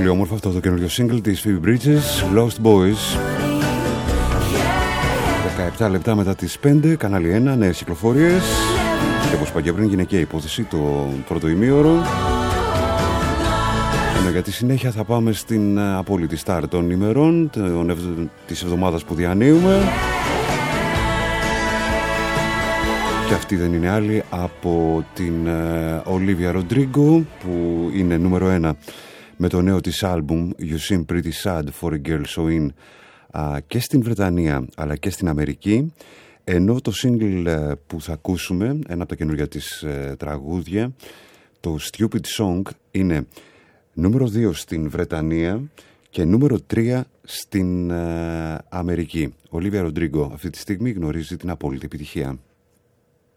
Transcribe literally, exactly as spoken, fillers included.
πολύ όμορφο αυτό το καινούριο single της Phoebe Bridgers, Lost Boys. δεκαεπτά λεπτά μετά τις πέντε, κανάλι ένα, νέες κυκλοφορίες. Και όπως είπα και πριν, γυναικεία υπόθεση το πρώτο ημίωρο. Ενώ για τη συνέχεια θα πάμε στην απόλυτη στάρ των ημερών, της εβδομάδας που διανύουμε. Και αυτή δεν είναι άλλη από την Olivia Rodrigo, που είναι νούμερο ένα με το νέο της άλμπουμ You Seem Pretty Sad for a Girl So In και στην Βρετανία αλλά και στην Αμερική, ενώ το single που θα ακούσουμε, ένα από τα καινούργια της τραγούδια, το Stupid Song, είναι νούμερο δύο στην Βρετανία και νούμερο τρία στην Αμερική. Olivia Rodrigo αυτή τη στιγμή γνωρίζει την απόλυτη επιτυχία.